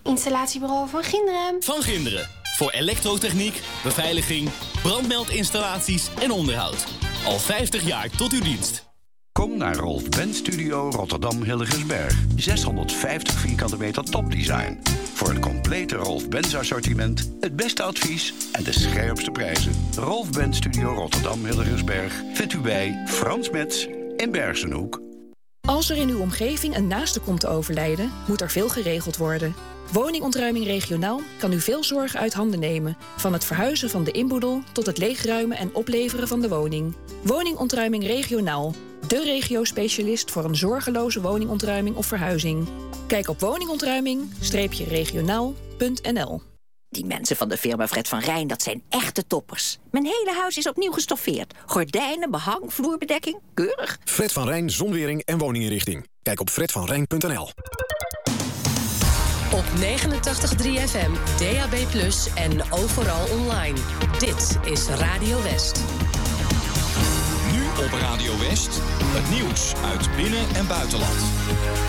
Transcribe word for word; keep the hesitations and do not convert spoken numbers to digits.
Installatiebureau Van Ginderen. Van Ginderen. Voor elektrotechniek, beveiliging, brandmeldinstallaties en onderhoud. Al vijftig jaar tot uw dienst. Kom naar Rolf Benz Studio Rotterdam Hillegersberg. zeshonderdvijftig vierkante meter topdesign. Voor het complete Rolf Benz assortiment, het beste advies en de scherpste prijzen. Rolf Benz Studio Rotterdam Hillegersberg vindt u bij Frans Metz in Bergsenhoek. Als er in uw omgeving een naaste komt te overlijden, moet er veel geregeld worden. Woningontruiming regionaal kan u veel zorg uit handen nemen. Van het verhuizen van de inboedel tot het leegruimen en opleveren van de woning. Woningontruiming regionaal. De regio-specialist voor een zorgeloze woningontruiming of verhuizing. Kijk op woningontruiming regionaal punt n l. Die mensen van de firma Fred van Rijn, dat zijn echte toppers. Mijn hele huis is opnieuw gestoffeerd. Gordijnen, behang, vloerbedekking, keurig. Fred van Rijn Zonwering en woninginrichting. Kijk op fred van rijn punt n l. Op negenentachtig komma drie F M, D A B plus, en overal online. Dit is Radio West. Nu op Radio West, het nieuws uit binnen- en buitenland.